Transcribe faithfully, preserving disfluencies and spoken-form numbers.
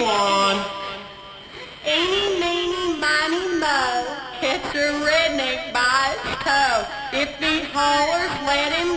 one. Eeny, meeny, miny, mo. Catch a redneck by his toe. If he hollers, let him